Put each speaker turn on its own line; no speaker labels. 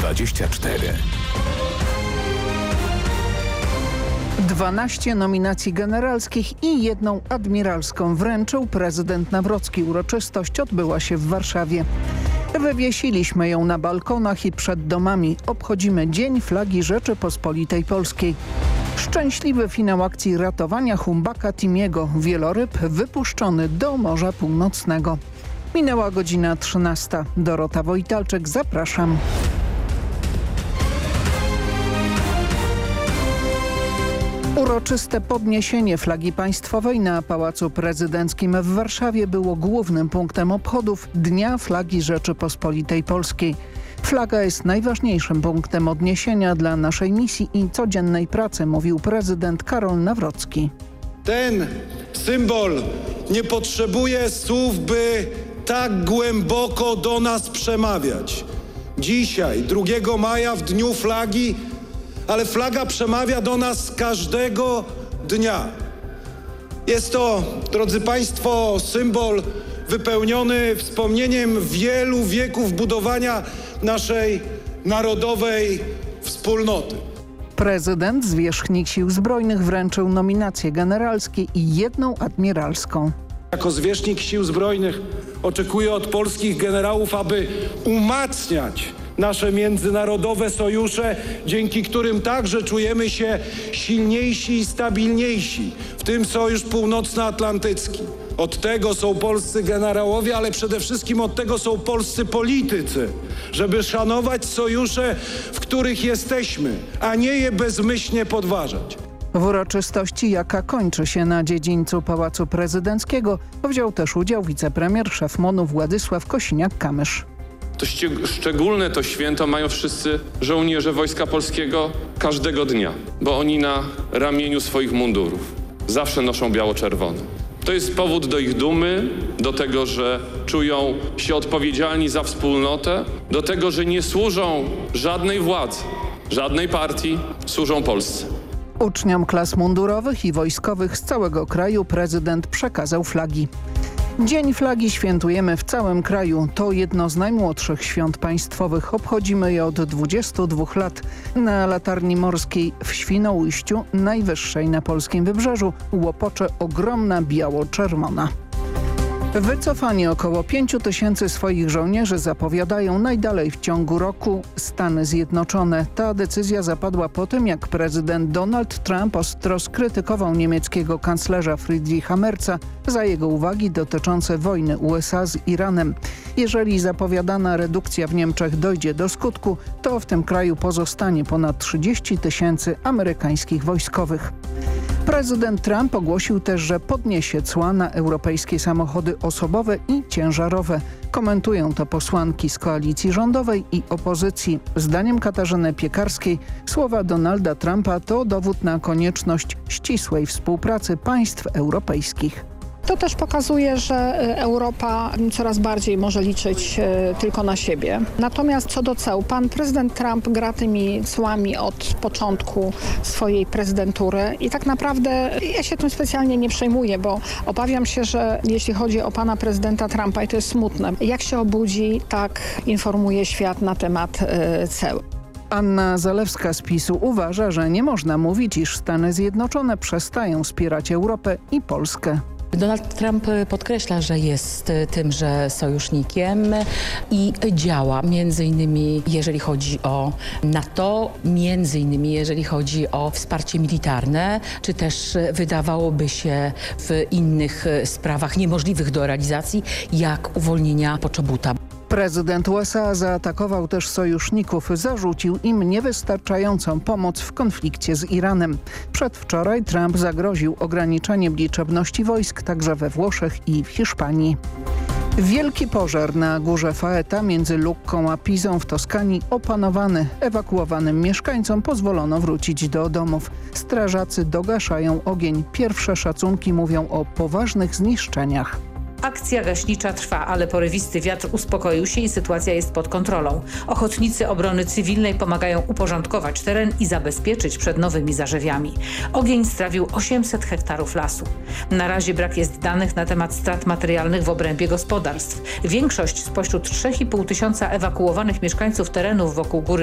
24.
12 nominacji generalskich i 1 admiralską wręczył prezydent Nawrocki. Uroczystość odbyła się w Warszawie. Wywiesiliśmy ją na balkonach i przed domami. Obchodzimy Dzień Flagi Rzeczypospolitej Polskiej. Szczęśliwy finał akcji ratowania humbaka Timiego. Wieloryb wypuszczony do Morza Północnego. Minęła godzina 13. Dorota Wojtalczyk, zapraszam. Uroczyste podniesienie flagi państwowej na Pałacu Prezydenckim w Warszawie było głównym punktem obchodów Dnia Flagi Rzeczypospolitej Polskiej. Flaga jest najważniejszym punktem odniesienia dla naszej misji i codziennej pracy, mówił prezydent Karol Nawrocki.
Ten symbol nie potrzebuje słów, by tak głęboko do nas przemawiać. Dzisiaj, 2 maja, w Dniu Flagi, ale flaga przemawia do nas każdego dnia. Jest to, drodzy Państwo, symbol wypełniony wspomnieniem wielu wieków budowania naszej narodowej wspólnoty.
Prezydent zwierzchnik Sił Zbrojnych wręczył nominacje generalskie i 1 admiralską.
Jako zwierzchnik Sił Zbrojnych oczekuję od polskich generałów, aby umacniać nasze międzynarodowe sojusze, dzięki którym także czujemy się silniejsi i stabilniejsi, w tym Sojusz Północnoatlantycki. Od tego są polscy generałowie, ale przede wszystkim od tego są polscy politycy, żeby szanować sojusze, w których jesteśmy, a nie je bezmyślnie podważać.
W uroczystości, jaka kończy się na dziedzińcu Pałacu Prezydenckiego, wziął też udział wicepremier, szef MON-u Władysław Kosiniak-Kamysz.
To szczególne to święto mają wszyscy żołnierze Wojska Polskiego każdego dnia, bo oni na ramieniu swoich mundurów zawsze noszą biało-czerwone. To jest powód do ich dumy, do tego, że czują się odpowiedzialni za wspólnotę, do tego, że nie służą żadnej władzy, żadnej partii, służą Polsce.
Uczniom klas mundurowych i wojskowych z całego kraju prezydent przekazał flagi. Dzień Flagi świętujemy w całym kraju. To jedno z najmłodszych świąt państwowych. Obchodzimy je od 22 lat. Na Latarni Morskiej w Świnoujściu, najwyższej na polskim wybrzeżu, łopocze ogromna biało-czerwona. Wycofanie około 5 000 swoich żołnierzy zapowiadają najdalej w ciągu roku Stany Zjednoczone. Ta decyzja zapadła po tym, jak prezydent Donald Trump ostro skrytykował niemieckiego kanclerza Friedricha Merza za jego uwagi dotyczące wojny USA z Iranem. Jeżeli zapowiadana redukcja w Niemczech dojdzie do skutku, to w tym kraju pozostanie ponad 30 000 amerykańskich wojskowych. Prezydent Trump ogłosił też, że podniesie cła na europejskie samochody osobowe i ciężarowe. Komentują to posłanki z koalicji rządowej i opozycji. Zdaniem Katarzyny Piekarskiej słowa Donalda Trumpa to dowód na konieczność ścisłej współpracy państw europejskich.
To też pokazuje, że Europa coraz bardziej może liczyć tylko na siebie. Natomiast co do ceł, pan prezydent Trump gra tymi cłami od początku swojej prezydentury i tak naprawdę ja się tym specjalnie nie przejmuję, bo obawiam się, że jeśli chodzi o pana prezydenta Trumpa, i to jest smutne, jak się obudzi, tak informuje świat na temat ceł.
Anna Zalewska z PiS-u uważa, że nie można mówić, iż Stany Zjednoczone przestają wspierać Europę i Polskę.
Donald Trump podkreśla, że jest tymże sojusznikiem i działa między innymi jeżeli chodzi o NATO, między innymi jeżeli chodzi o wsparcie militarne, czy też wydawałoby się w innych sprawach niemożliwych do realizacji, jak uwolnienia Poczobuta.
Prezydent USA zaatakował też sojuszników, zarzucił im niewystarczającą pomoc w konflikcie z Iranem. Przedwczoraj Trump zagroził ograniczeniem liczebności wojsk także we Włoszech i w Hiszpanii. Wielki pożar na górze Faeta między Lucką a Pisą w Toskanii opanowany. Ewakuowanym mieszkańcom pozwolono wrócić do domów. Strażacy dogaszają ogień. Pierwsze szacunki mówią o poważnych zniszczeniach.
Akcja gaśnicza trwa, ale porywisty wiatr uspokoił się i sytuacja jest pod kontrolą. Ochotnicy obrony cywilnej pomagają uporządkować teren i zabezpieczyć przed nowymi zarzewiami. Ogień strawił 800 hektarów lasu. Na razie brak jest danych na temat strat materialnych w obrębie gospodarstw. Większość spośród 3,5 tysiąca ewakuowanych mieszkańców terenów wokół góry